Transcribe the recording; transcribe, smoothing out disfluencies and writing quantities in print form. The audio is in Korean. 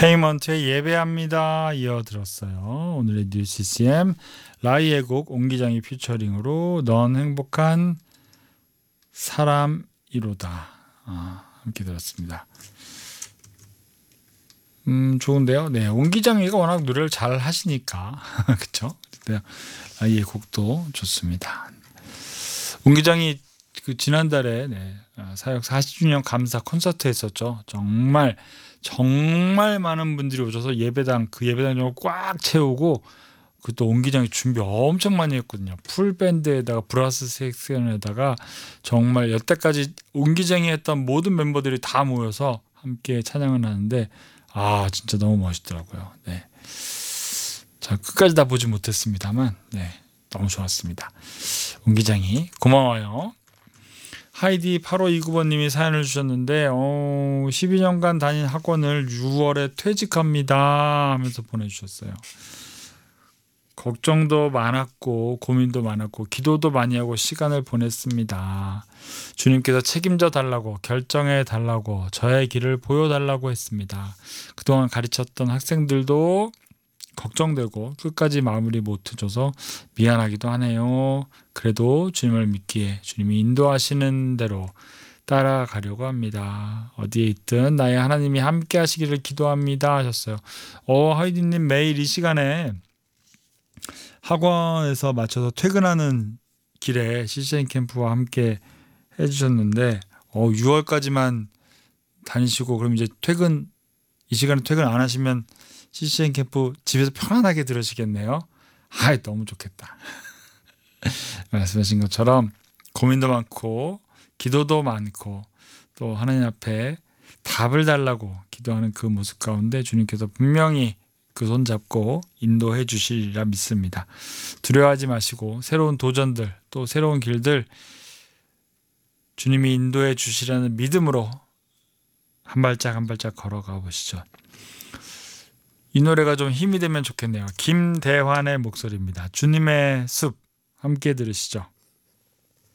페이먼트의 예배합니다 이어들었어요. 오늘의 뉴 CCM 라이의 곡 옹기장이 피처링으로 넌 행복한 사람이로다 함께 들었습니다. 좋은데요. 네, 옹기장이가 워낙 노래를 잘 하시니까 그렇죠. 라이의 곡도 좋습니다. 옹기장이 그 지난달에 사역 40주년 감사 콘서트 했었죠. 정말 많은 분들이 오셔서 예배당 좀 꽉 채우고 그 또 옹기장이 준비 엄청 많이 했거든요. 풀 밴드에다가 브라스 섹션에다가 정말 여태까지 옹기장이 했던 모든 멤버들이 다 모여서 함께 찬양을 하는데 진짜 너무 멋있더라고요. 네. 자, 끝까지 다 보지 못했습니다만 너무 좋았습니다. 옹기장이 고마워요. 하이디 8529번님이 사연을 주셨는데 12년간 다닌 학원을 6월에 퇴직합니다 하면서 보내주셨어요. 걱정도 많았고 고민도 많았고 기도도 많이 하고 시간을 보냈습니다. 주님께서 책임져 달라고 결정해 달라고 저의 길을 보여달라고 했습니다. 그동안 가르쳤던 학생들도 걱정되고 끝까지 마무리 못해줘서 미안하기도 하네요. 그래도 주님을 믿기에 주님이 인도하시는 대로 따라가려고 합니다. 어디에 있든 나의 하나님이 함께 하시기를 기도합니다 하셨어요. 하이디님 매일 이 시간에 학원에서 맞춰서 퇴근하는 길에 CCM 캠프와 함께 해주셨는데 6월까지만 다니시고 그럼 이제 이 시간에 퇴근 안 하시면 CCM 캠프 집에서 편안하게 들으시겠네요. 너무 좋겠다. 말씀하신 것처럼 고민도 많고 기도도 많고 또 하나님 앞에 답을 달라고 기도하는 그 모습 가운데 주님께서 분명히 그 손 잡고 인도해 주시리라 믿습니다. 두려워하지 마시고 새로운 도전들 또 새로운 길들 주님이 인도해 주시라는 믿음으로 한 발짝 한 발짝 걸어가 보시죠. 이 노래가 좀 힘이 되면 좋겠네요. 김대환의 목소리입니다. 주님의 숲 함께 들으시죠.